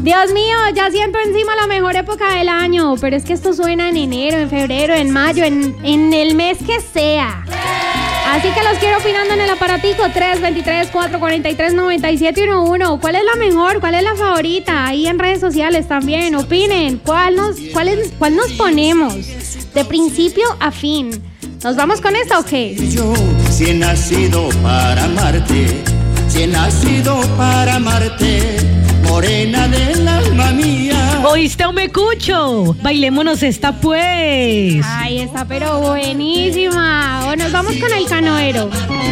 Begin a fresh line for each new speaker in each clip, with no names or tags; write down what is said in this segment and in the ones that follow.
Dios mío, ya siento encima la mejor época del año, pero es que esto suena en enero, en febrero, en mayo, en el mes que sea. Así que los quiero opinando en el aparatico 323-443-9711. ¿Cuál es la mejor? ¿Cuál es la favorita? Ahí en redes sociales también, opinen. ¿Cuál nos ponemos? De principio a fin. ¿Nos vamos con esta o qué?
Yo, si he nacido para amarte, si he nacido para amarte, morena del alma mía.
¿Oíste o me cucho? Bailémonos esta pues.
Ay, está pero buenísima. O nos vamos con el canoero.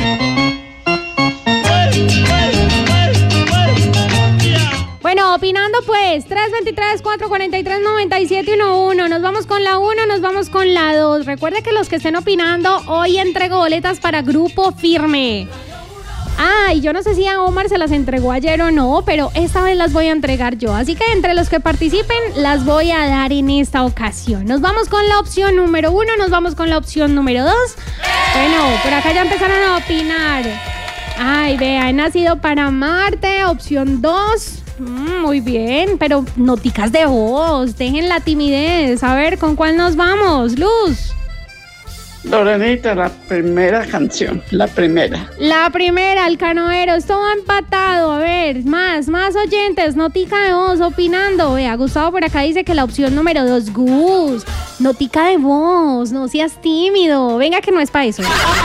Bueno, opinando pues, 323-443-9711. Nos vamos con la 1, nos vamos con la 2. Recuerde que los que estén opinando, hoy entrego boletas para Grupo Firme. Y yo no sé si a Omar se las entregó ayer o no, pero esta vez las voy a entregar yo. Así que entre los que participen, las voy a dar en esta ocasión. Nos vamos con la opción número 1, nos vamos con la opción número 2. Bueno, por acá ya empezaron a opinar. Ay, vea, he nacido para amarte, opción 2. Muy bien, pero noticas de voz, dejen la timidez. A ver, ¿con cuál nos vamos? Luz.
Lorenita, la primera canción, la primera.
La primera, el canoero, esto va empatado. A ver, más oyentes, notica de voz, opinando. Vea, Gustavo por acá dice que la opción número 2, Gus. Notica de voz, no seas tímido. Venga que no es para eso.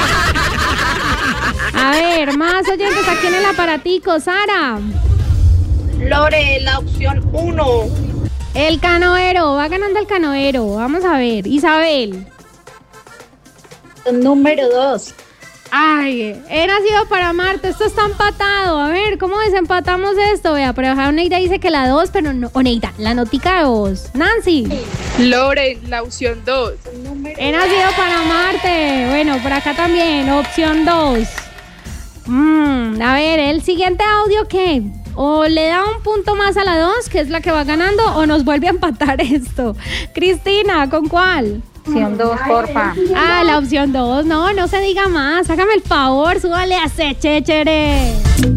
A ver, más oyentes aquí en el aparatico. Sara.
Lore, la opción 1.
El canoero, va ganando el canoero. Vamos a ver, Isabel.
Número 2.
Ay, he nacido para amarte, esto está empatado. A ver, ¿cómo desempatamos esto? Vea, pero Oneida dice que la 2, pero no, Oneida, la notica de voz. Nancy.
Lore, la opción 2.
He nacido para amarte. Bueno, por acá también, opción 2. A ver, el siguiente audio, ¿qué? O le da un punto más a la 2, que es la que va ganando, o nos vuelve a empatar esto. Cristina, ¿con cuál?
Opción 2, porfa.
La opción 2, no se diga más. Hágame el favor, súbale a ese chéchere.